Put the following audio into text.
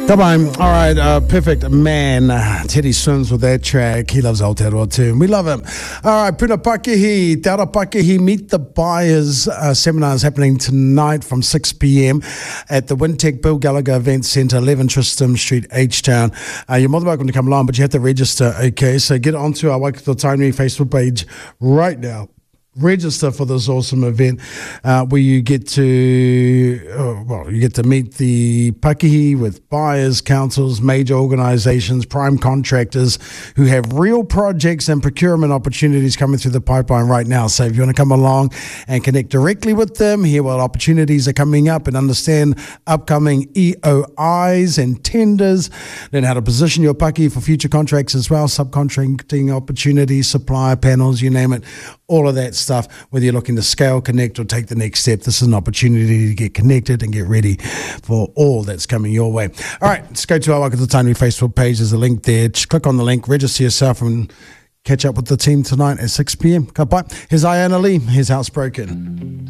Come on. All right, Perfect Man. Teddy Swims with that track. He loves Aotearoa too, and we love him. All right, Puna Pakehi, Te Ara Pakehi Meet the Buyers seminar is happening tonight from 6 p.m. at the Wintec Bill Gallagher Event Centre, 11 Tristram Street, H-Town. You're more than welcome to come along, but you have to register, okay? So get onto our Waikato Tainui Facebook page right now. Register for this awesome event where you get to meet the pakehi with buyers, councils, major organisations, prime contractors who have real projects and procurement opportunities coming through the pipeline right now. So if you want to come along and connect directly with them, hear what opportunities are coming up and understand upcoming EOIs and tenders, learn how to position your pakehi for future contracts as well, subcontracting opportunities, supplier panels, you name it, all of that stuff. Whether you're looking to scale, connect, or take the next step, this is an opportunity to get connected and get ready for all that's coming your way. All right, let's go to our Waikato Tainui Facebook page. There's a link there. Just click on the link, register yourself, and catch up with the team tonight at 6 p.m. Ka pai. Here's Iana Lee. Here's Housebroken.